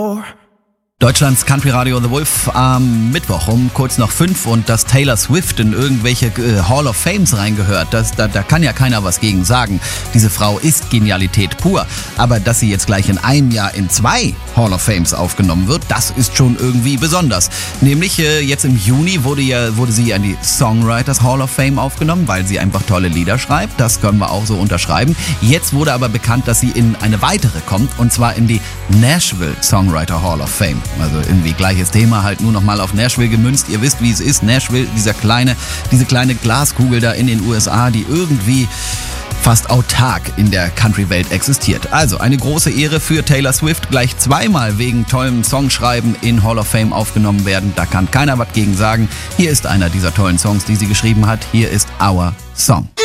Deutschlands Country Radio The Wolf am Mittwoch um kurz nach 5 und dass Taylor Swift in irgendwelche Hall of Fames reingehört, da kann ja keiner was gegen sagen. Diese Frau ist Genialität pur. Aber dass sie jetzt gleich in einem Jahr in 2 Hall of Fames aufgenommen wird, das ist schon irgendwie besonders. Nämlich jetzt im Juni wurde sie in die Songwriters Hall of Fame aufgenommen, weil sie einfach tolle Lieder schreibt. Das können wir auch so unterschreiben. Jetzt wurde aber bekannt, dass sie in eine weitere kommt, und zwar in die Nashville Songwriter Hall of Fame. Also irgendwie gleiches Thema, halt nur nochmal auf Nashville gemünzt. Ihr wisst, wie es ist. Nashville, diese kleine Glaskugel da in den USA, die irgendwie fast autark in der Country-Welt existiert. Also eine große Ehre für Taylor Swift, gleich zweimal wegen tollem Songschreiben in Hall of Fame aufgenommen werden. Da kann keiner was gegen sagen. Hier ist einer dieser tollen Songs, die sie geschrieben hat. Hier ist Our Song.